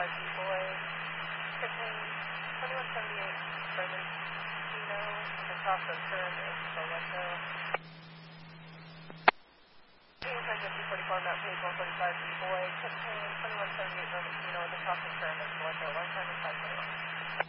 boy. Kitchen 2178 Bernardino, the top of Curran is Soweto. Transit 244 Mount Page 145 boy. Kitchen 2178 Bernardino, the top of Curran is Soweto. One time is 521.